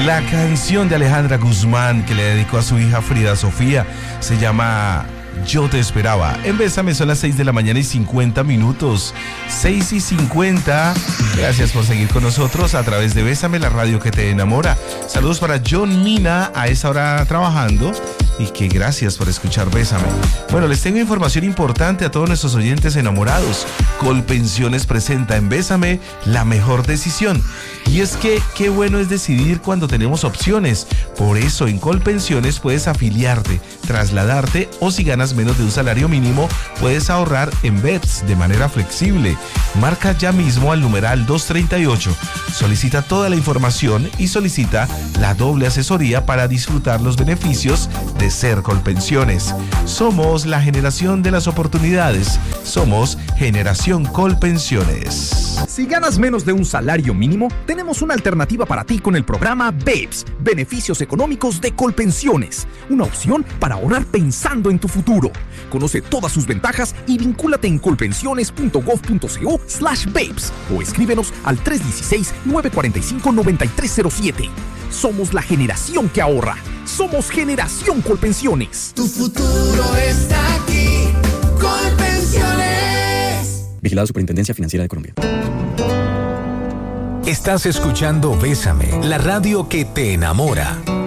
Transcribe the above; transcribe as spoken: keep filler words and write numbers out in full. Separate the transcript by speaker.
Speaker 1: La canción de Alejandra Guzmán que le dedicó a su hija Frida Sofía se llama Yo te esperaba. En Bésame son las seis de la mañana y cincuenta minutos. seis y cincuenta. Gracias por seguir con nosotros a través de Bésame, la radio que te enamora. Saludos para John Mina a esa hora trabajando. Y que gracias por escuchar Bésame. Bueno, les tengo información importante a todos nuestros oyentes enamorados. Colpensiones presenta en Bésame la mejor decisión. Y es que qué bueno es decidir cuando tenemos opciones. Por eso en Colpensiones puedes afiliarte, trasladarte o si ganas menos de un salario mínimo, puedes ahorrar en B E P S de manera flexible. Marca ya mismo al numeral doscientos treinta y ocho. Solicita toda la información y solicita la doble asesoría para disfrutar los beneficios de ser Colpensiones. Somos la generación de las oportunidades. Somos Generación Colpensiones.
Speaker 2: Si ganas menos de un salario mínimo, tenemos una alternativa para ti con el programa B E P S, Beneficios Económicos de Colpensiones. Una opción para ahorrar pensando en tu futuro. Conoce todas sus ventajas y vincúlate en colpensiones punto gov punto co slash B E P S o escríbenos al tres uno seis, nueve cuatro cinco, nueve tres cero siete. Somos la generación que ahorra. Somos Generación Colpensiones.
Speaker 3: Tu futuro está aquí. Colpensiones.
Speaker 4: Vigilado Superintendencia Financiera de Colombia.
Speaker 5: Estás escuchando Bésame, la radio que te enamora.